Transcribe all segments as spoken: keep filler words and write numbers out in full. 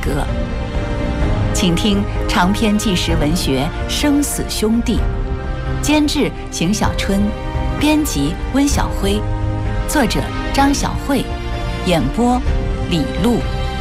歌。请听长篇纪实文学《生死兄弟》，监制邢小春，编辑温晓辉，作者张晓慧，演播李璐。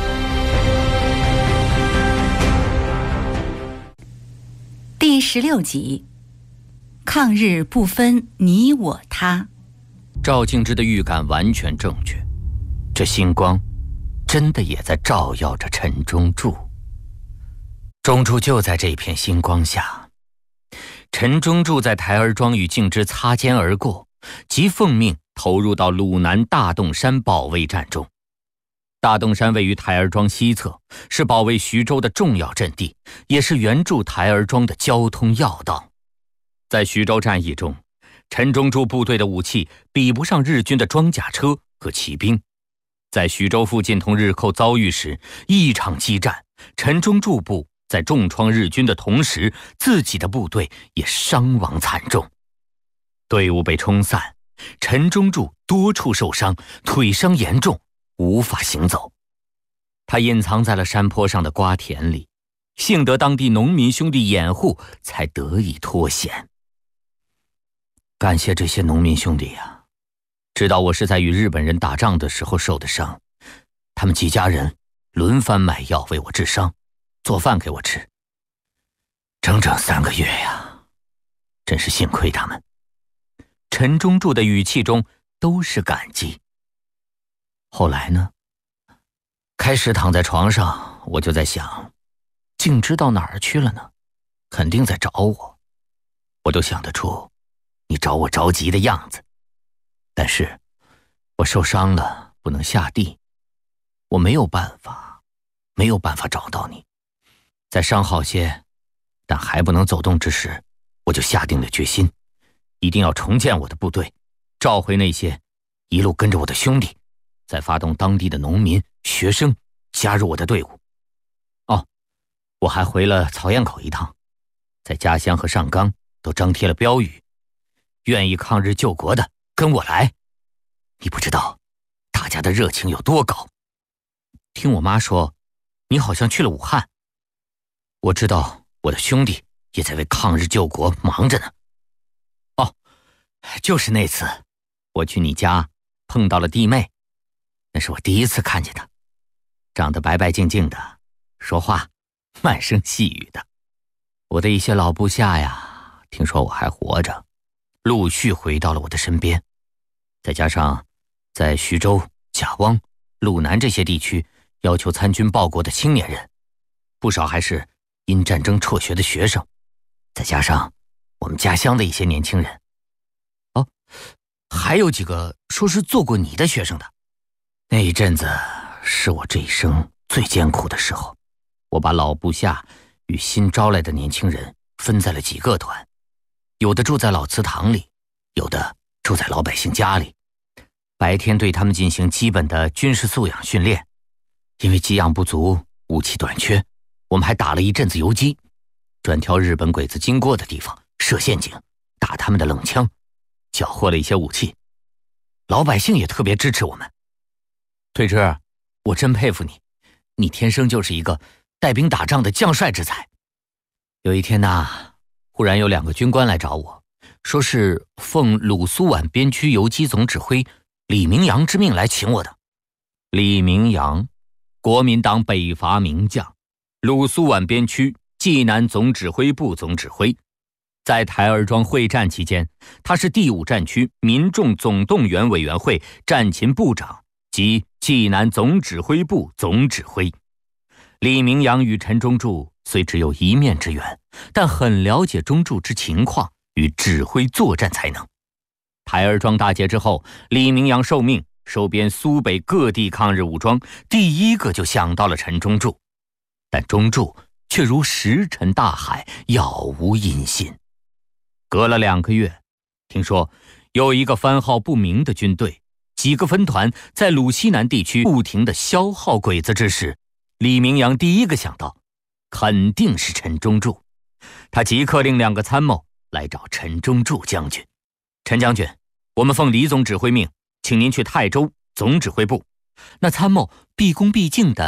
第十六集，抗日不分你我他。 赵敬之的预感完全正确，这星光真的也在照耀着陈忠柱。忠柱就在这片星光下。陈忠柱在台儿庄与敬之擦肩而过，即奉命投入到鲁南大洞山保卫战中。大洞山位于台儿庄西侧，是保卫徐州的重要阵地，也是援助台儿庄的交通要道。在徐州战役中，陈忠柱部队的武器比不上日军的装甲车和骑兵。在徐州附近同日寇遭遇时，一场激战，陈忠柱部在重创日军的同时，自己的部队也伤亡惨重。队伍被冲散，陈忠柱多处受伤，腿伤严重，无法行走。他隐藏在了山坡上的瓜田里，幸得当地农民兄弟掩护，才得以脱险。感谢这些农民兄弟呀，知道我是在与日本人打仗的时候受的伤，他们几家人轮番买药为我治伤，做饭给我吃，整整三个月呀，真是幸亏他们。陈忠柱的语气中都是感激。后来呢？开始躺在床上，我就在想，敬之到哪儿去了呢？肯定在找我，我都想得出你找我着急的样子。但是我受伤了，不能下地，我没有办法没有办法找到你。在伤好些但还不能走动之时，我就下定了决心，一定要重建我的部队，召回那些一路跟着我的兄弟，再发动当地的农民学生加入我的队伍。哦，我还回了曹堰口一趟，在家乡和上冈都张贴了标语，愿意抗日救国的跟我来。你不知道大家的热情有多高。听我妈说你好像去了武汉，我知道我的兄弟也在为抗日救国忙着呢。哦，就是那次我去你家碰到了弟妹，那是我第一次看见她，长得白白净净的，说话慢声细语的。我的一些老部下呀，听说我还活着，陆续回到了我的身边。再加上在徐州、贾汪、鲁南这些地区要求参军报国的青年人，不少还是因战争辍学的学生，再加上我们家乡的一些年轻人。哦，还有几个说是做过你的学生的。那一阵子是我这一生最艰苦的时候，我把老部下与新招来的年轻人分在了几个团，有的住在老祠堂里，有的住在老百姓家里。白天对他们进行基本的军事素养训练，因为给养不足，武器短缺，我们还打了一阵子游击，专挑日本鬼子经过的地方设陷阱，打他们的冷枪，缴获了一些武器。老百姓也特别支持我们。退之，我真佩服你，你天生就是一个带兵打仗的将帅之才。有一天呐，忽然有两个军官来找我，说是奉鲁苏皖边区游击总指挥李明阳之命来请我的。李明阳，国民党北伐名将，鲁苏皖边区济南总指挥部总指挥。在台儿庄会战期间，他是第五战区民众总动员委员会战勤部长及济南总指挥部总指挥。李明阳与陈忠柱虽只有一面之缘，但很了解忠柱之情况与指挥作战才能。台儿庄大捷之后，李明阳受命收编苏北各地抗日武装，第一个就想到了陈忠柱，但忠柱却如石沉大海，杳无音信。隔了两个月，听说有一个番号不明的军队，几个分团在鲁西南地区不停地消耗鬼子之时，李明阳第一个想到，肯定是陈忠柱。他即刻令两个参谋来找陈忠柱将军。陈将军，我们奉李总指挥命，请您去泰州总指挥部。那参谋毕恭毕敬地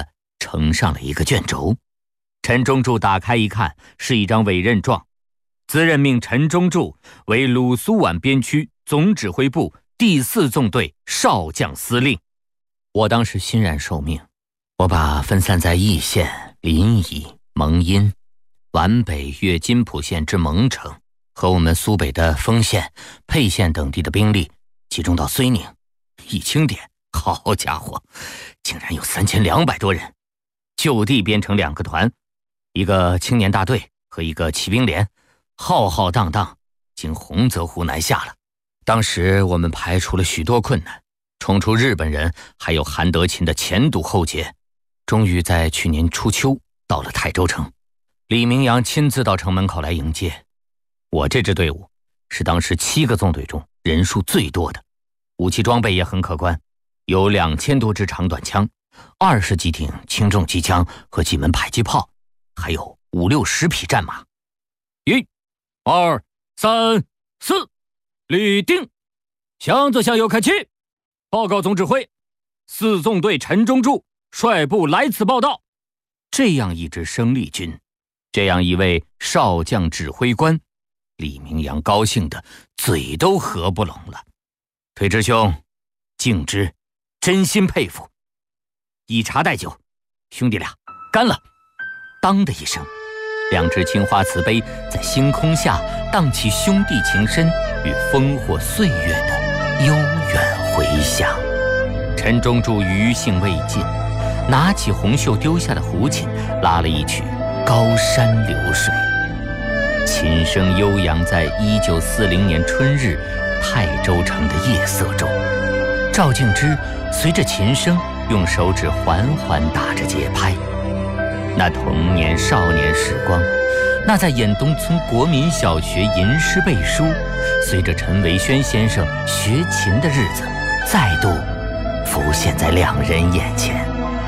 呈上了一个卷轴。陈忠柱打开一看，是一张委任状，自任命陈忠柱为鲁苏皖边区总指挥部第四纵队少将司令。我当时欣然受命，我把分散在义县、临沂、蒙阴、皖北越金浦县之蒙城和我们苏北的丰县、沛县等地的兵力集中到睢宁，一清点，好家伙，竟然有三千两百多人，就地编成两个团，一个青年大队和一个骑兵连，浩浩荡荡经洪泽湖南下了。当时我们排除了许多困难，冲出日本人还有韩德勤的前堵后截，终于在去年初秋到了泰州城。李明阳亲自到城门口来迎接。我这支队伍是当时七个纵队中人数最多的，武器装备也很可观，有两千多支长短枪，二十几挺轻重机枪和几门迫击炮，还有五六十匹战马。一、二、三、四，立定！箱子向右看齐。报告总指挥，四纵队陈忠柱率部来此报道。这样一支生力军，这样一位少将指挥官，李明阳高兴的嘴都合不拢了。推之兄，敬之，真心佩服。以茶代酒，兄弟俩干了！当的一声，两只青花瓷杯在星空下荡起兄弟情深与烽火岁月的悠远回响。陈忠柱余兴未尽，拿起红袖丢下的胡琴，拉了一曲《高山流水》。琴声悠扬在一九四零年春日泰州城的夜色中。赵敬之随着琴声用手指缓缓打着节拍。那童年少年时光，那在兖东村国民小学吟诗背书，随着陈维轩先生学琴的日子，再度浮现在两人眼前。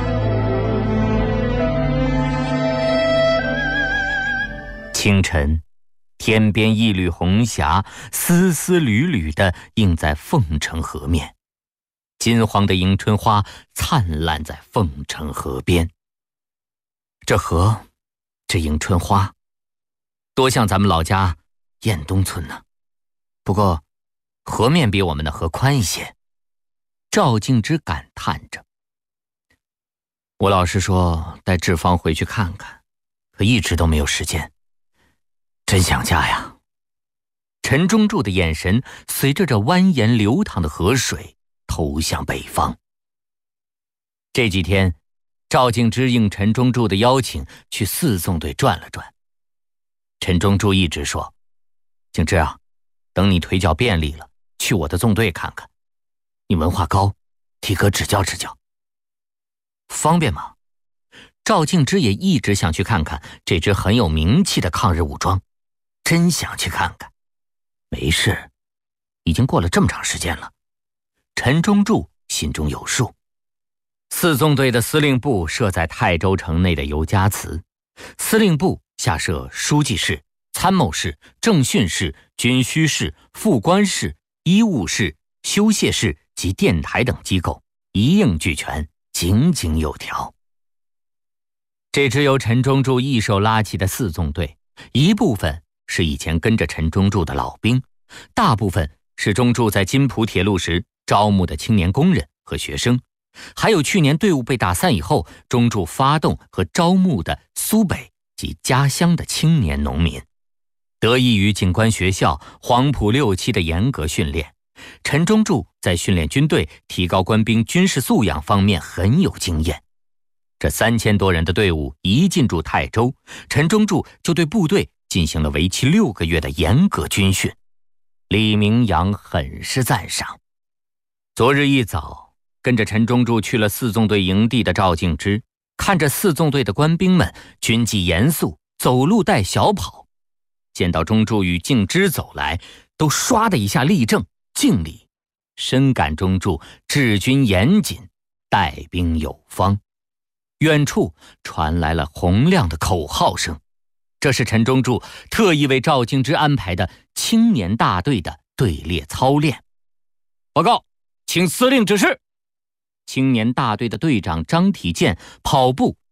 清晨，天边一缕红霞丝丝缕缕地映在凤城河面，金黄的迎春花灿烂在凤城河边。这河，这迎春花，多像咱们老家兖东村呢。不过河面比我们的河宽一些。赵敬之感叹着。我老师说带志芳回去看看，可一直都没有时间，真想家呀。陈忠柱的眼神随着这蜿蜒流淌的河水投向北方。这几天赵敬之应陈忠柱的邀请去四纵队转了转。陈忠柱一直说，敬之啊，等你腿脚便利了，去我的纵队看看，你文化高，替哥指教指教。方便吗？赵敬之也一直想去看看这支很有名气的抗日武装，真想去看看。没事，已经过了这么长时间了。陈忠柱心中有数。四纵队的司令部设在泰州城内的尤家祠，司令部下设书记室、参谋室、政训室、军需室、副官室、医务室、修械室及电台等机构，一应俱全，井井有条。这支由陈忠柱一手拉起的四纵队，一部分是以前跟着陈忠柱的老兵，大部分是忠柱在金浦铁路时招募的青年工人和学生，还有去年队伍被打散以后忠柱发动和招募的苏北及家乡的青年农民。得益于警官学校黄埔六期的严格训练，陈忠柱在训练军队、提高官兵军事素养方面很有经验。这三千多人的队伍一进驻泰州，陈忠柱就对部队进行了为期六个月的严格军训。李明阳很是赞赏。昨日一早，跟着陈忠柱去了四纵队营地的赵敬之，看着四纵队的官兵们军纪严肃，走路带小跑，见到忠柱与敬之走来，都唰的一下立正敬礼，深感忠柱治军严谨，带兵有方。远处传来了洪亮的口号声，这是陈忠柱特意为赵敬之安排的青年大队的队列操练。报告，请司令指示。青年大队的队长张体健跑步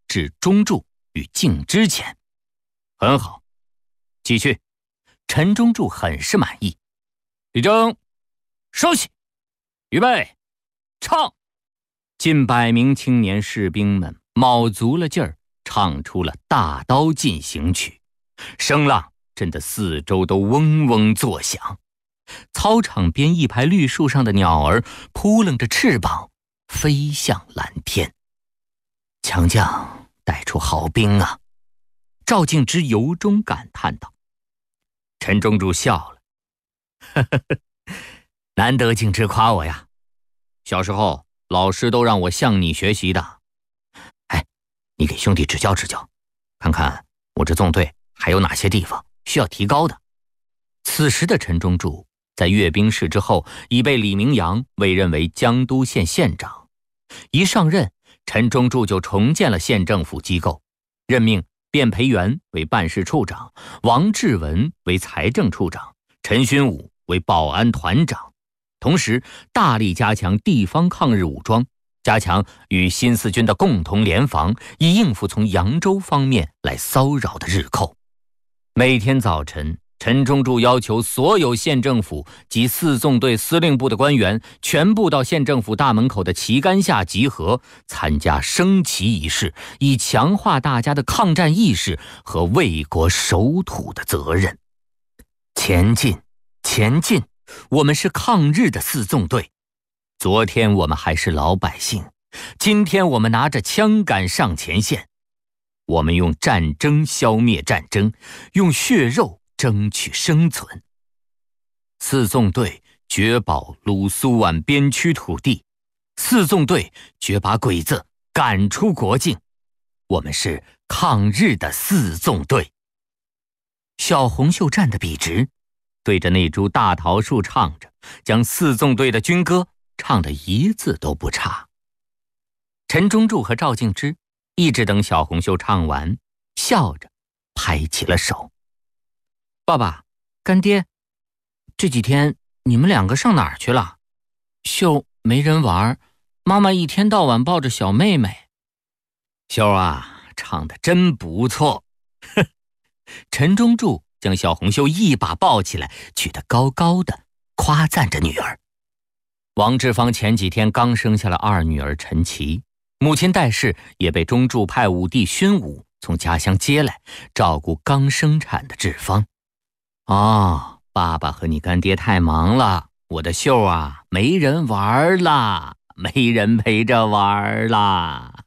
至钟柱与敬之前。很好，继续。陈钟柱很是满意。立正，稍息，预备，唱。近百名青年士兵们卯足了劲儿，唱出了《大刀进行曲》，声浪震得四周都嗡嗡作响。操场边一排绿树上的鸟儿扑棱着翅膀飞向蓝天。强将带出好兵啊！赵敬之由衷感叹道。陈钟柱笑了，呵呵呵，难得敬之夸我呀。小时候老师都让我向你学习的。哎，你给兄弟指教指教，看看我这纵队还有哪些地方需要提高的。此时的陈钟柱在阅兵式之后已被李明阳委任为江都县县长。一上任，陈钟柱就重建了县政府机构，任命卞培元为办事处长，王志文为财政处长，陈勋武为保安团长。同时大力加强地方抗日武装，加强与新四军的共同联防，以应付从扬州方面来骚扰的日寇。每天早晨，陈钟柱要求所有县政府及四纵队司令部的官员全部到县政府大门口的旗杆下集合，参加升旗仪式，以强化大家的抗战意识和为国守土的责任。前进，前进！我们是抗日的四纵队。昨天我们还是老百姓，今天我们拿着枪杆上前线。我们用战争消灭战争，用血肉争取生存。四纵队绝保鲁苏皖边区土地，四纵队绝把鬼子赶出国境。我们是抗日的四纵队。小红袖站得笔直，对着那株大桃树唱着，将四纵队的军歌唱得一字都不差。陈忠柱和赵敬之一直等小红袖唱完，笑着拍起了手。爸爸，干爹，这几天你们两个上哪儿去了？秀没人玩，妈妈一天到晚抱着小妹妹。秀啊，唱得真不错。陈忠柱将小红袖一把抱起来，举得高高的，夸赞着女儿。王志芳前几天刚生下了二女儿陈琦，母亲戴氏也被忠柱派五弟勋武从家乡接来，照顾刚生产的志芳。哦，爸爸和你干爹太忙了，我的秀啊，没人玩啦，没人陪着玩啦。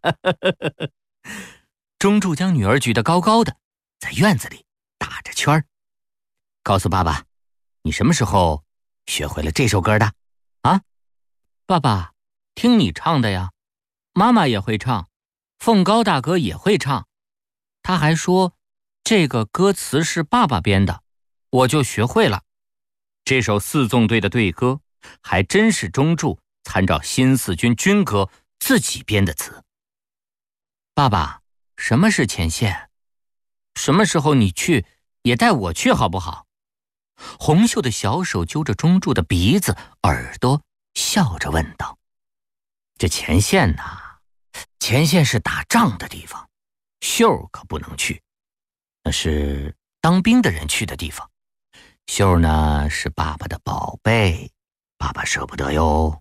忠柱将女儿举得高高的，在院子里打着圈儿。告诉爸爸，你什么时候学会了这首歌的？啊？爸爸，听你唱的呀，妈妈也会唱，凤高大哥也会唱，他还说这个歌词是爸爸编的，我就学会了。这首四纵队的队歌还真是忠柱参照新四军军歌自己编的词。爸爸，什么是前线？什么时候你去也带我去好不好？红袖的小手揪着忠柱的鼻子耳朵，笑着问道。这前线哪，前线是打仗的地方，秀可不能去，那是当兵的人去的地方。秀呢，是爸爸的宝贝，爸爸舍不得哟。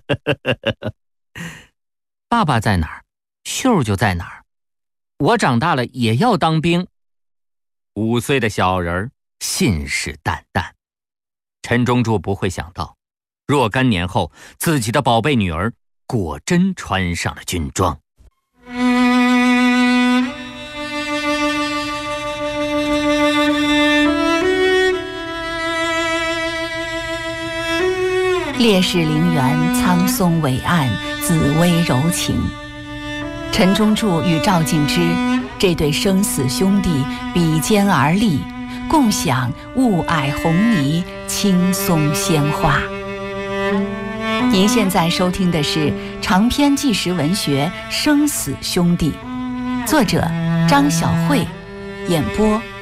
爸爸在哪儿，秀就在哪儿。我长大了也要当兵。五岁的小人信誓旦旦。陈忠柱不会想到，若干年后，自己的宝贝女儿果真穿上了军装。 烈士陵园苍松伟岸，紫薇柔情。陈忠柱与赵敬之这对生死兄弟比肩而立，共享雾霭红泥，青松鲜花。您现在收听的是长篇纪实文学《生死兄弟》，作者张晓慧，演播